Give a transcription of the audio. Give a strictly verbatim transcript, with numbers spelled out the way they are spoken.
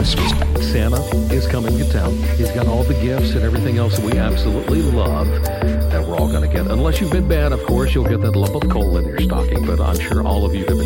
Christmas. Santa is coming to town. He's got all the gifts and everything else that we absolutely love that we're all going to get. Unless you've been bad, of course, you'll get that lump of coal in your stocking. But I'm sure all of you have been